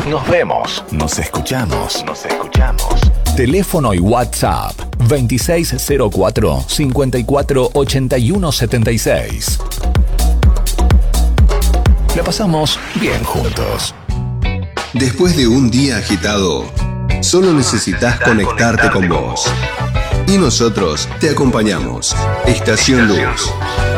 Nos vemos. Nos escuchamos. Teléfono y WhatsApp 2604 54 81 76. La pasamos bien juntos. Después de un día agitado, solo necesitas conectarte con vos. Y nosotros te acompañamos. Estación Luz.